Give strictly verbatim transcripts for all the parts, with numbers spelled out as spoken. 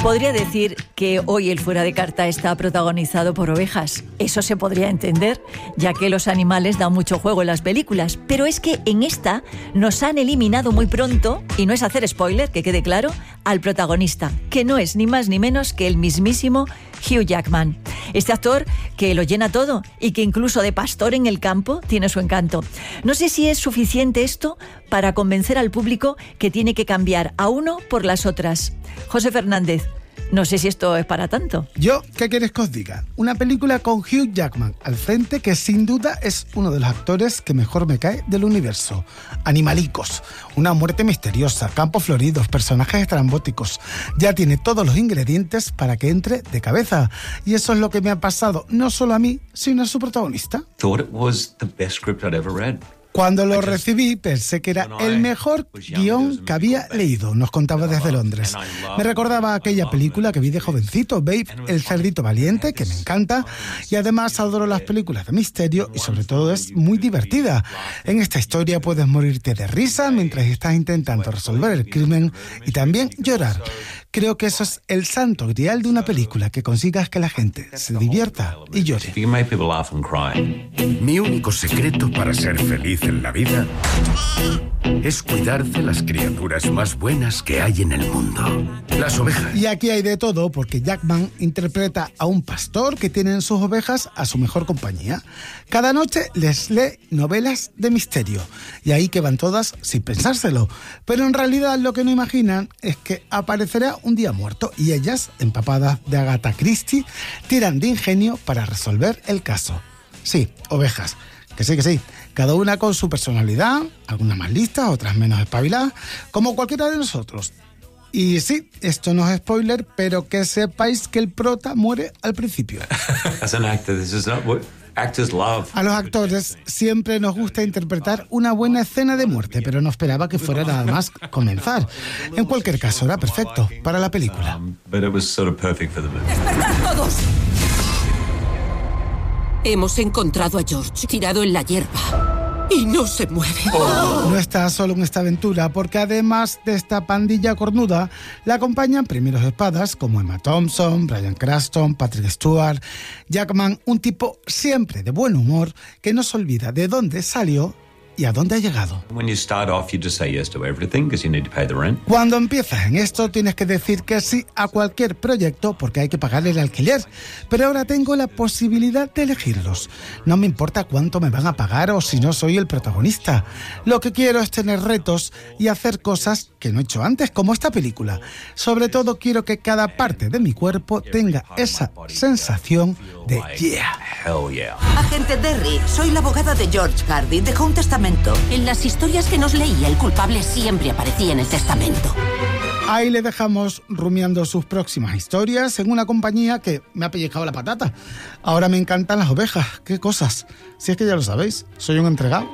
Podría decir que hoy el Fuera de Carta está protagonizado por ovejas. Eso se podría entender, ya que los animales dan mucho juego en las películas. Pero es que en esta nos han eliminado muy pronto, y no es hacer spoiler, que quede claro, al protagonista, que no es ni más ni menos que el mismísimo Hugh Jackman. Este actor que lo llena todo y que incluso de pastor en el campo tiene su encanto. No sé si es suficiente esto para convencer al público que tiene que cambiar a uno por las otras. José Fernández, no sé si esto es para tanto. Yo, ¿qué quieres que os diga? Una película con Hugh Jackman al frente que sin duda es uno de los actores que mejor me cae del universo. Animalicos, una muerte misteriosa, campos floridos, personajes estrambóticos. Ya tiene todos los ingredientes para que entre de cabeza. Y eso es lo que me ha pasado no solo a mí, sino a su protagonista. Thought it was the best script I'd ever read. Cuando lo recibí pensé que era el mejor guión que había leído, nos contaba desde Londres. Me recordaba aquella película que vi de jovencito, Babe, el cerdito valiente, que me encanta, y además adoro las películas de misterio y sobre todo es muy divertida. En esta historia puedes morirte de risa mientras estás intentando resolver el crimen y también llorar. Creo que eso es el santo grial de una película, que consigas que la gente se divierta y llore. Mi único secreto para ser feliz en la vida es cuidar de las criaturas más buenas que hay en el mundo, las ovejas. Y aquí hay de todo, porque Jackman interpreta a un pastor que tiene en sus ovejas a su mejor compañía. Cada noche les lee novelas de misterio, y ahí que van todas sin pensárselo. Pero en realidad lo que no imaginan es que aparecerá un día muerto y ellas, empapadas de Agatha Christie, tiran de ingenio para resolver el caso. Sí, ovejas. Que sí, que sí. Cada una con su personalidad, algunas más listas, otras menos espabiladas, como cualquiera de nosotros. Y sí, esto no es spoiler, pero que sepáis que el prota muere al principio. As an actor, this is not what actors love. A los actores siempre nos gusta interpretar una buena escena de muerte, pero no esperaba que fuera nada más comenzar. En cualquier caso, era perfecto para la película. Um, but it was sort of perfect for the movie. ¡Despertad todos! Hemos encontrado a George tirado en la hierba y no se mueve. Oh. No está solo en esta aventura, porque además de esta pandilla cornuda, la acompañan primeros espadas como Emma Thompson, Bryan Cranston, Patrick Stewart. Jackman, un tipo siempre de buen humor, que no se olvida de dónde salió y a dónde ha llegado. When you start off, you just say yes to everything because you need to pay the rent. Cuando empiezas en esto, tienes que decir que sí a cualquier proyecto porque hay que pagarle el alquiler. Pero ahora tengo la posibilidad de elegirlos. No me importa cuánto me van a pagar o si no soy el protagonista. Lo que quiero es tener retos y hacer cosas que no he hecho antes, como esta película. Sobre todo quiero que cada parte de mi cuerpo tenga esa sensación de yeah. Hell yeah. Agente Derry, soy la abogada de George Hardy. Dejó un testamento. En las historias que nos leía, el culpable siempre aparecía en el testamento. Ahí le dejamos rumiando sus próximas historias en una compañía que me ha pellizcado la patata. Ahora me encantan las ovejas. ¡Qué cosas! Si es que ya lo sabéis, soy un entregado.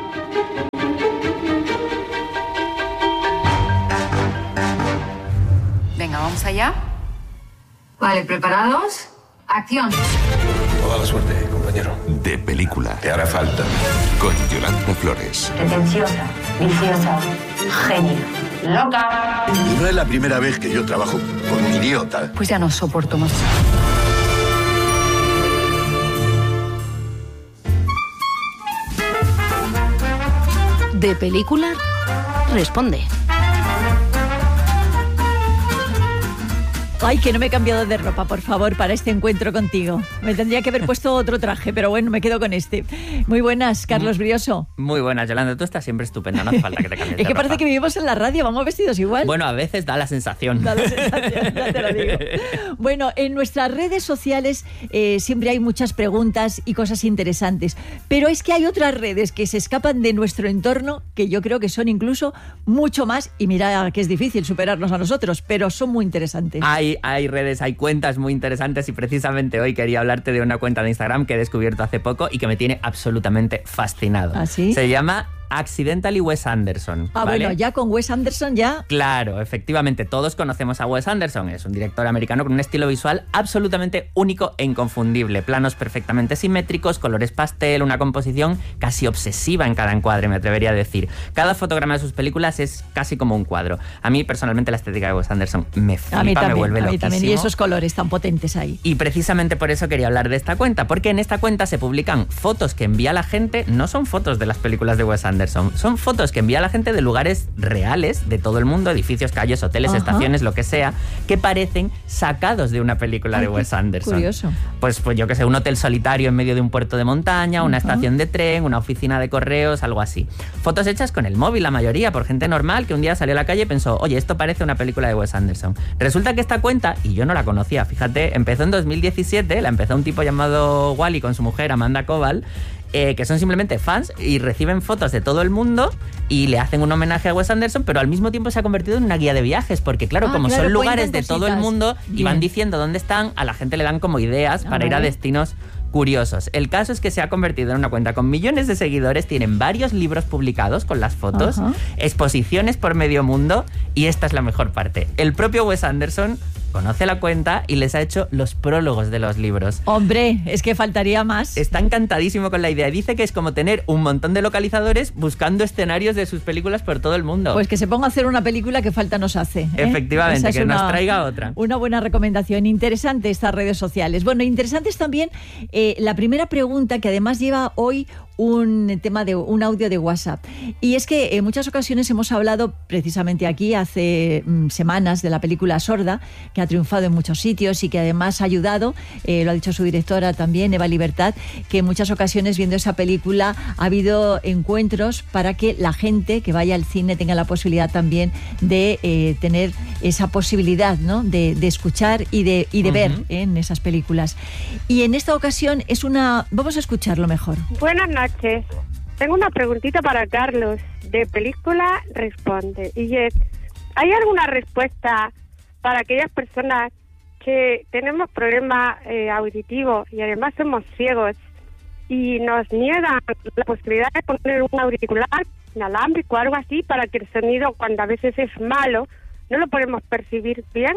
Venga, vamos allá. Vale, ¿preparados? ¡Acción! Toda la suerte, compañero. De película. Te hará falta. Con Yolanda Flores. Pretenciosa, viciosa, genio, loca. No es la primera vez que yo trabajo con un idiota. Pues ya no soporto más. De película, responde. Ay, que no me he cambiado de ropa, por favor, para este encuentro contigo. Me tendría que haber puesto otro traje, pero bueno, me quedo con este. Muy buenas, Carlos Brioso. Muy buenas, Yolanda. Tú estás siempre estupenda, no hace falta que te cambies de Es que ropa. parece que vivimos en la radio, vamos vestidos igual. Bueno, a veces da la sensación. Da la sensación, ya te lo digo. Bueno, en nuestras redes sociales eh, siempre hay muchas preguntas y cosas interesantes, pero es que hay otras redes que se escapan de nuestro entorno que yo creo que son incluso mucho más, y mira que es difícil superarnos a nosotros, pero son muy interesantes. Hay, hay redes, hay cuentas muy interesantes y precisamente hoy quería hablarte de una cuenta de Instagram que he descubierto hace poco y que me tiene absolutamente fascinado. ¿Ah, sí? Se llama Accidentally Wes Anderson. Ah, ¿vale? bueno, ya con Wes Anderson ya... Claro, efectivamente, todos conocemos a Wes Anderson. Es un director americano con un estilo visual absolutamente único e inconfundible. Planos perfectamente simétricos, colores pastel, una composición casi obsesiva en cada encuadre, me atrevería a decir. Cada fotograma de sus películas es casi como un cuadro. A mí, personalmente, la estética de Wes Anderson me flipa, a mí también, me vuelve a mí loquísimo. también. Y esos colores tan potentes ahí. Y precisamente por eso quería hablar de esta cuenta, porque en esta cuenta se publican fotos que envía la gente, no son fotos de las películas de Wes Anderson, son fotos que envía la gente de lugares reales de todo el mundo, edificios, calles, hoteles, Ajá. estaciones, lo que sea, que parecen sacados de una película Ay, de Wes Anderson. Curioso. Pues, pues yo que sé, un hotel solitario en medio de un puerto de montaña, una Ajá. estación de tren, una oficina de correos, algo así. Fotos hechas con el móvil, la mayoría, por gente normal que un día salió a la calle y pensó, oye, esto parece una película de Wes Anderson. Resulta que esta cuenta, y yo no la conocía, fíjate, empezó en dos mil diecisiete, la empezó un tipo llamado Wally con su mujer Amanda Koval, Eh, que son simplemente fans y reciben fotos de todo el mundo y le hacen un homenaje a Wes Anderson, pero al mismo tiempo se ha convertido en una guía de viajes, porque claro, ah, como claro, son lugares de cositas. todo el mundo Bien. y van diciendo dónde están, a la gente le dan como ideas ah, para vale. ir a destinos curiosos. El caso es que se ha convertido en una cuenta con millones de seguidores, tienen varios libros publicados con las fotos, Ajá. exposiciones por medio mundo, y esta es la mejor parte. El propio Wes Anderson conoce la cuenta y les ha hecho los prólogos de los libros. Hombre, es que faltaría más. Está encantadísimo con la idea. Dice que es como tener un montón de localizadores buscando escenarios de sus películas por todo el mundo. Pues que se ponga a hacer una película que falta nos hace, ¿eh? Efectivamente, que una, nos traiga otra. Una buena recomendación. Interesante estas redes sociales. Bueno, interesante es también eh, la primera pregunta, que además lleva hoy un tema de un audio de WhatsApp. Y es que en muchas ocasiones hemos hablado precisamente aquí hace mm, semanas de la película Sorda, que ha triunfado en muchos sitios y que además ha ayudado, eh, lo ha dicho su directora también, Eva Libertad, que en muchas ocasiones viendo esa película ha habido encuentros para que la gente que vaya al cine tenga la posibilidad también de eh, tener esa posibilidad, ¿no? de, de escuchar y de, y de uh-huh. ver ¿eh? en esas películas. Y en esta ocasión es una... Vamos a escucharlo mejor. Buenas noches. Tengo una preguntita para Carlos, de Película Responde. Y es, ¿hay alguna respuesta para aquellas personas que tenemos problemas eh, auditivos y además somos ciegos y nos niegan la posibilidad de poner un auricular inalámbrico o algo así para que el sonido, cuando a veces es malo, no lo podemos percibir bien?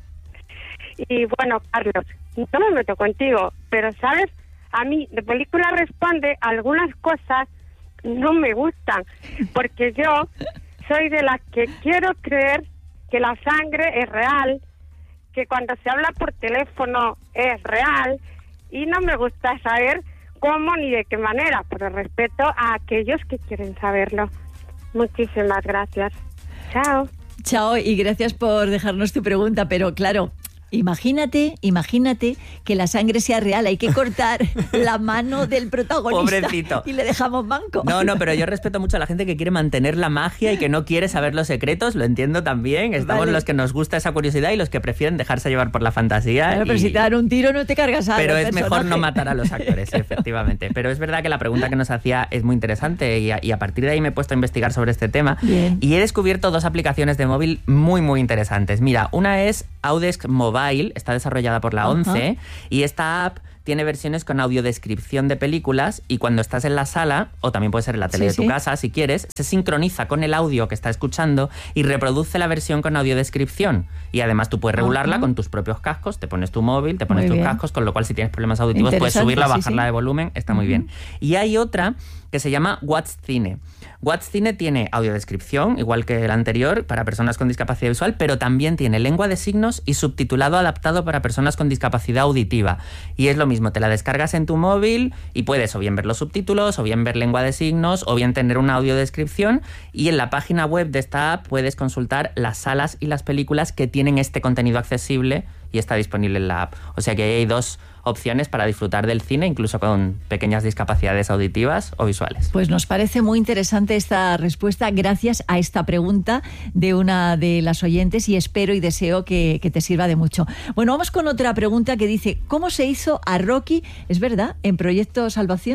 Y bueno, Carlos, no me meto contigo, pero ¿sabes? A mí, de Película Responde, algunas cosas no me gustan, porque yo soy de las que quiero creer que la sangre es real, que cuando se habla por teléfono es real, y no me gusta saber cómo ni de qué manera, pero respeto a aquellos que quieren saberlo. Muchísimas gracias. Chao. Chao, y gracias por dejarnos tu pregunta, pero claro... Imagínate, imagínate que la sangre sea real. Hay que cortar la mano del protagonista. Pobrecito. Y le dejamos manco. No, no, pero yo respeto mucho a la gente que quiere mantener la magia y que no quiere saber los secretos. Lo entiendo también. Estamos vale. los que nos gusta esa curiosidad y los que prefieren dejarse llevar por la fantasía. Claro, y... pero si te dan un tiro no te cargas a Pero es personaje. mejor no matar a los actores, efectivamente. Pero es verdad que la pregunta que nos hacía es muy interesante y a, y a partir de ahí me he puesto a investigar sobre este tema. Bien. Y he descubierto dos aplicaciones de móvil muy, muy interesantes. Mira, una es Audesk Mobile, está desarrollada por la ONCE, uh-huh. y esta app tiene versiones con audiodescripción de películas y cuando estás en la sala, o también puede ser en la tele sí, de tu sí. casa si quieres, se sincroniza con el audio que está escuchando y reproduce la versión con audiodescripción. Y además tú puedes regularla uh-huh. con tus propios cascos, te pones tu móvil, te pones muy tus bien. cascos, con lo cual si tienes problemas auditivos puedes subirla o bajarla sí, sí. de volumen, está uh-huh. muy bien. Y hay otra que se llama Watch Cine. Watch Cine tiene audiodescripción, igual que el anterior, para personas con discapacidad visual, pero también tiene lengua de signos y subtitulado adaptado para personas con discapacidad auditiva. Y es lo mismo, te la descargas en tu móvil y puedes o bien ver los subtítulos, o bien ver lengua de signos, o bien tener una audiodescripción. Y en la página web de esta app puedes consultar las salas y las películas que tienen este contenido accesible y está disponible en la app. O sea que hay dos opciones para disfrutar del cine, incluso con pequeñas discapacidades auditivas o visuales. Pues nos parece muy interesante esta respuesta gracias a esta pregunta de una de las oyentes y espero y deseo que, que te sirva de mucho. Bueno, vamos con otra pregunta que dice, ¿cómo se hizo a Rocky? ¿Es verdad? ¿En Proyecto Salvación?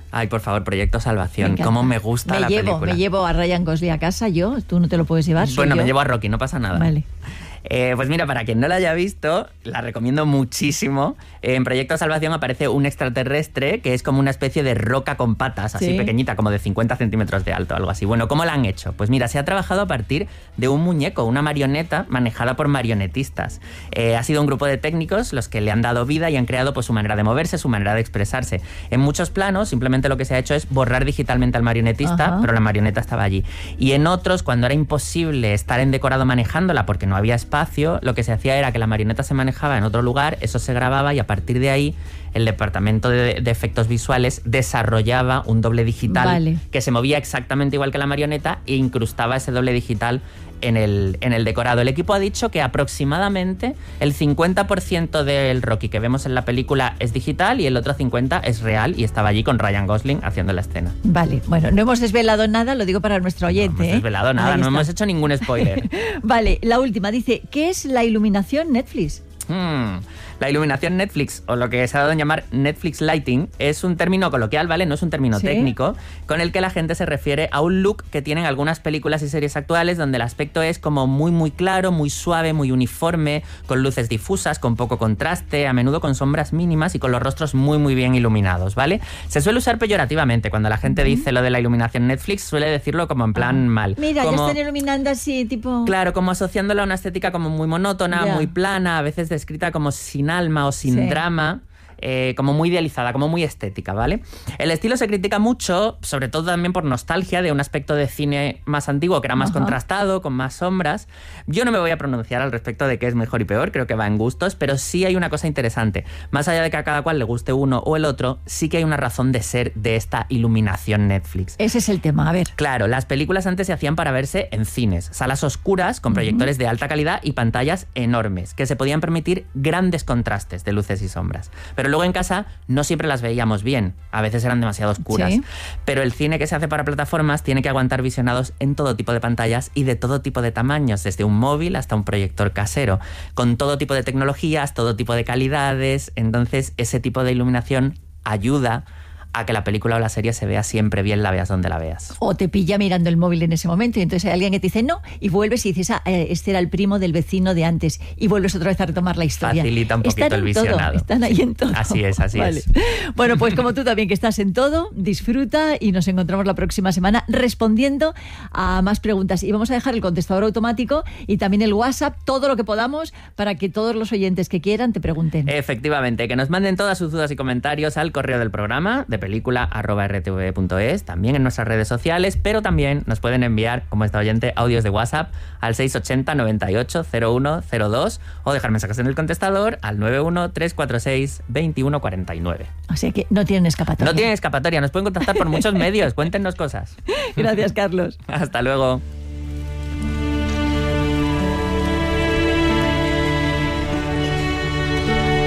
Ay, por favor, Proyecto Salvación. Me Cómo me gusta me la llevo, película. Me llevo a Ryan Gosling a casa yo. Tú no te lo puedes llevar. Bueno, yo. me llevo a Rocky, no pasa nada. Vale. Eh, pues mira, para quien no la haya visto, la recomiendo muchísimo. En Proyecto Salvación aparece un extraterrestre que es como una especie de roca con patas, así Sí. pequeñita, como de cincuenta centímetros de alto, algo así. Bueno, ¿cómo la han hecho? Pues mira, se ha trabajado a partir de un muñeco, una marioneta manejada por marionetistas. Eh, ha sido un grupo de técnicos los que le han dado vida y han creado pues, su manera de moverse, su manera de expresarse. En muchos planos, simplemente lo que se ha hecho es borrar digitalmente al marionetista, Ajá. pero la marioneta estaba allí. Y en otros, cuando era imposible estar en decorado manejándola porque no había espacio, lo que se hacía era que la marioneta se manejaba en otro lugar, eso se grababa y a partir de ahí el departamento de, de efectos visuales desarrollaba un doble digital Vale. que se movía exactamente igual que la marioneta e incrustaba ese doble digital en el, en el decorado. El equipo ha dicho que aproximadamente el cincuenta por ciento del Rocky que vemos en la película es digital y el otro cincuenta por ciento es real y estaba allí con Ryan Gosling haciendo la escena. Vale, bueno, no hemos desvelado nada, lo digo para nuestro oyente. No hemos ¿eh? desvelado nada, Ahí no está. hemos hecho ningún spoiler. Vale, la última dice, ¿qué es la iluminación Netflix? Hmm. La iluminación Netflix, o lo que se ha dado en llamar Netflix Lighting, es un término coloquial, ¿vale? No es un término ¿Sí? técnico, con el que la gente se refiere a un look que tienen algunas películas y series actuales donde el aspecto es como muy muy claro, muy suave, muy uniforme, con luces difusas, con poco contraste, a menudo con sombras mínimas y con los rostros muy muy bien iluminados, ¿vale? Se suele usar peyorativamente, cuando la gente dice lo de la iluminación Netflix, suele decirlo como en plan mal. Mira, como... ya están iluminando así, tipo... Claro, como asociándola a una estética como muy monótona, Ya. muy plana, a veces descrita como sin alma o sin Sí. drama. Eh, como muy idealizada, como muy estética, ¿vale? El estilo se critica mucho, sobre todo también por nostalgia de un aspecto de cine más antiguo, que era más Ajá. contrastado, con más sombras. Yo no me voy a pronunciar al respecto de qué es mejor y peor, creo que va en gustos, pero sí hay una cosa interesante. Más allá de que a cada cual le guste uno o el otro, sí que hay una razón de ser de esta iluminación Netflix. Ese es el tema, a ver. Claro, las películas antes se hacían para verse en cines, salas oscuras con proyectores de alta calidad y pantallas enormes, que se podían permitir grandes contrastes de luces y sombras. Pero luego en casa no siempre las veíamos bien, a veces eran demasiado oscuras. Sí. Pero el cine que se hace para plataformas tiene que aguantar visionados en todo tipo de pantallas y de todo tipo de tamaños, desde un móvil hasta un proyector casero, con todo tipo de tecnologías, todo tipo de calidades. Entonces ese tipo de iluminación ayuda a que la película o la serie se vea siempre bien, la veas donde la veas. O te pilla mirando el móvil en ese momento y entonces hay alguien que te dice no y vuelves y dices, ah, eh, este era el primo del vecino de antes y vuelves otra vez a retomar la historia. Facilita un poquito Están el en todo, visionado. están ahí en todo. Así es, así Vale. es. Bueno, pues como tú también que estás en todo, disfruta y nos encontramos la próxima semana respondiendo a más preguntas. Y vamos a dejar el contestador automático y también el WhatsApp, todo lo que podamos para que todos los oyentes que quieran te pregunten. Efectivamente, que nos manden todas sus dudas y comentarios al correo del programa de película arroba r t v punto es, también en nuestras redes sociales, pero también nos pueden enviar, como esta oyente, audios de WhatsApp al seis ochenta noventa y ocho cero uno cero dos o dejar mensajes en el contestador al nueve uno tres cuatro seis veintiuno cuarenta y nueve. O sea que no tienen escapatoria. No tienen escapatoria, nos pueden contactar por muchos medios, cuéntenos cosas. Gracias, Carlos. Hasta luego.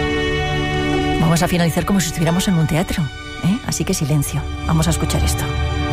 Vamos a finalizar como si estuviéramos en un teatro, ¿eh? Así que silencio. Vamos a escuchar esto.